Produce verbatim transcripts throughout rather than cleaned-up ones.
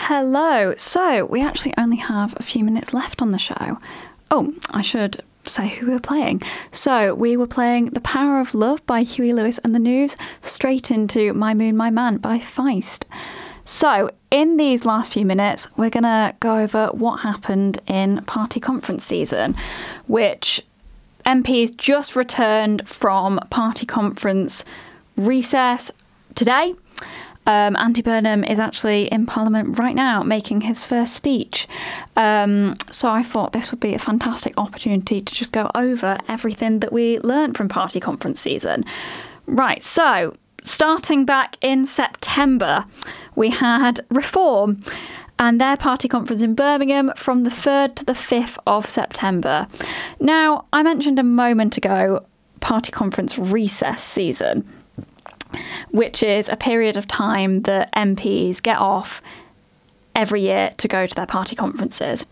Hello. So we actually only have a few minutes left on the show. Oh, I should say who we were playing. So we were playing The Power of Love by Huey Lewis and the News, straight into My Moon, My Man by Feist. So in these last few minutes, we're going to go over what happened in party conference season, which M Ps just returned from party conference recess today. Um, Andy Burnham is actually in Parliament right now making his first speech. Um, so I thought this would be a fantastic opportunity to just go over everything that we learned from party conference season. Right, so starting back in September, we had Reform and their party conference in Birmingham from the third to the fifth of September. Now, I mentioned a moment ago party conference recess season, which is a period of time that M Ps get off every year to go to their party conferences.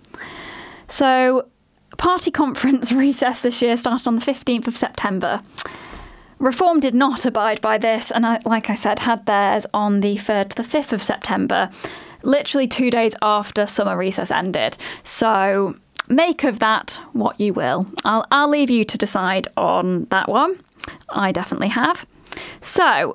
So, party conference recess this year started on the fifteenth of September. Reform did not abide by this, and I, like I said, had theirs on the third to the fifth of September, literally two days after summer recess ended. So, make of that what you will. I'll, I'll leave you to decide on that one. I definitely have. So,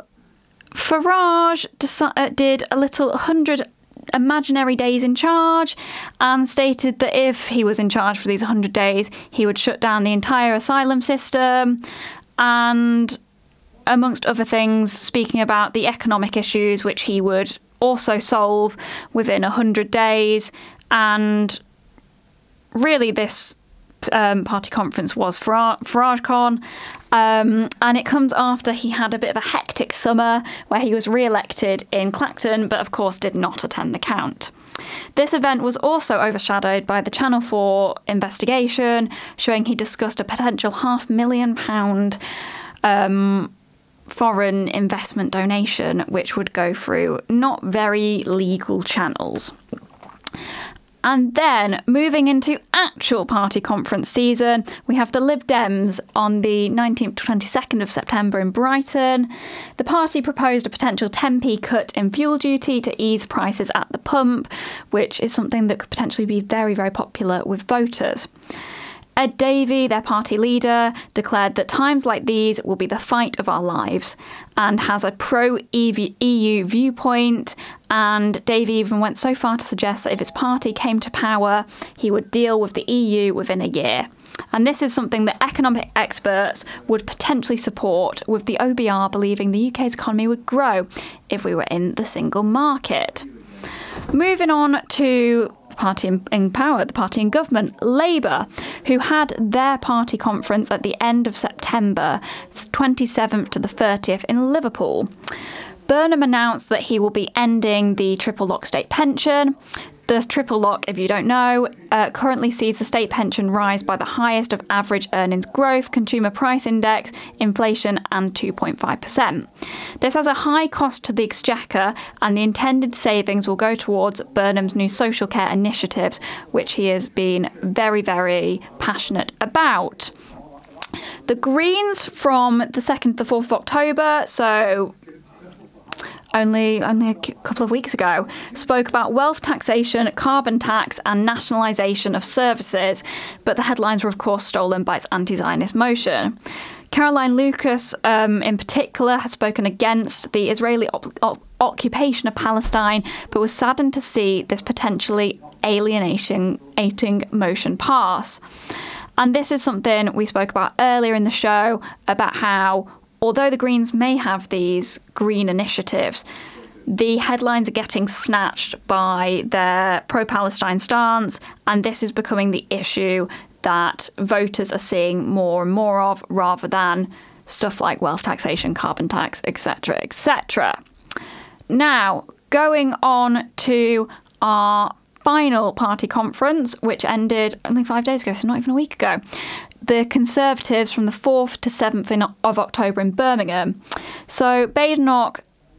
Farage deci- did a little one hundred imaginary days in charge and stated that if he was in charge for these one hundred days, he would shut down the entire asylum system and, amongst other things, speaking about the economic issues which he would also solve within one hundred days. And really this Um, party conference was Farage, FarageCon, um, and it comes after he had a bit of a hectic summer where he was re-elected in Clacton, but of course did not attend the count. This event was also overshadowed by the Channel four investigation, showing he discussed a potential half million pound um, foreign investment donation, which would go through not very legal channels. And then, moving into actual party conference season, we have the Lib Dems on the nineteenth to twenty-second of September in Brighton. The party proposed a potential ten p cut in fuel duty to ease prices at the pump, which is something that could potentially be very, very popular with voters. Ed Davey, their party leader, declared that times like these will be the fight of our lives and has a pro-E U viewpoint. And Davey even went so far to suggest that if his party came to power, he would deal with the E U within a year. And this is something that economic experts would potentially support, with the O B R believing the U K's economy would grow if we were in the single market. Moving on to party in, in power, the party in government, Labour, who had their party conference at the end of September, twenty-seventh to the thirtieth in Liverpool. Burnham announced that he will be ending the triple lock state pension. The triple lock, if you don't know, uh, currently sees the state pension rise by the highest of average earnings growth, consumer price index, inflation, and two point five percent. This has a high cost to the exchequer, and the intended savings will go towards Burnham's new social care initiatives, which he has been very, very passionate about. The Greens from the second to the fourth of October, so Only, only a couple of weeks ago, spoke about wealth taxation, carbon tax and nationalisation of services, but the headlines were of course stolen by its anti-Zionist motion. Caroline Lucas, um, in particular, has spoken against the Israeli op- op- occupation of Palestine, but was saddened to see this potentially alienating motion pass. And this is something we spoke about earlier in the show, about how although the Greens may have these green initiatives, the headlines are getting snatched by their pro-Palestine stance, and this is becoming the issue that voters are seeing more and more of, rather than stuff like wealth taxation, carbon tax, et cetera, et cetera. Now, going on to our final party conference, which ended only five days ago, so not even a week ago. The Conservatives from the fourth to seventh of October in Birmingham. So Badenoch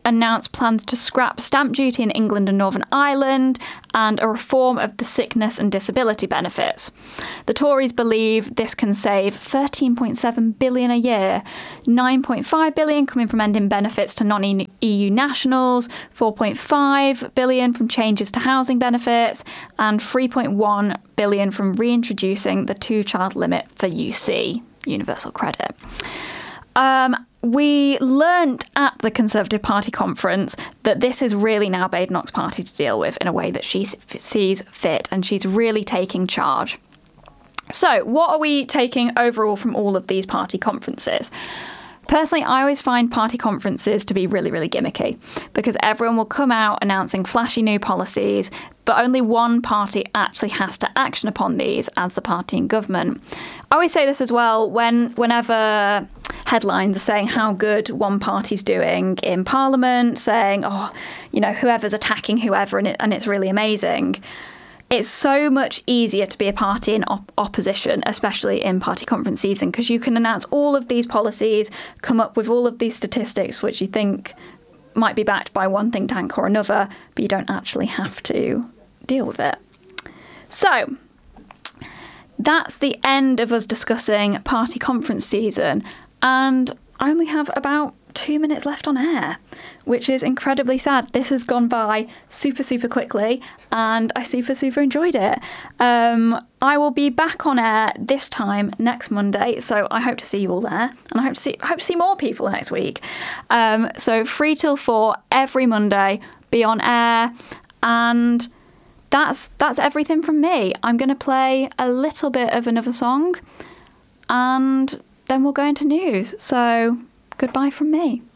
announced plans to scrap stamp duty in England and Northern Ireland and a reform of the sickness and disability benefits. The Tories believe this can save thirteen point seven billion pounds a year, nine point five billion pounds coming from ending benefits to non-E U nationals, four point five billion pounds from changes to housing benefits, and three point one billion pounds from reintroducing the two-child limit for U C, Universal Credit. Um, we learnt at the Conservative Party conference that this is really now Badenoch's party to deal with in a way that she sees fit, and she's really taking charge. So, what are we taking overall from all of these party conferences? Personally, I always find party conferences to be really, really gimmicky because everyone will come out announcing flashy new policies, but only one party actually has to action upon these as the party in government. I always say this as well when whenever headlines are saying how good one party's doing in Parliament, saying, oh, you know, whoever's attacking whoever and, it, and it's really amazing. It's so much easier to be a party in op- opposition, especially in party conference season, because you can announce all of these policies, come up with all of these statistics which you think might be backed by one think tank or another, but you don't actually have to deal with it. So that's the end of us discussing party conference season, and I only have about two minutes left on air, which is incredibly sad. This has gone by super, super quickly, and I super, super enjoyed it. Um, I will be back on air this time next Monday, so I hope to see you all there, and I hope to see, hope to see more people next week. Um, so three till four every Monday, be on air, and that's that's everything from me. I'm going to play a little bit of another song, and then we'll go into news. So goodbye from me.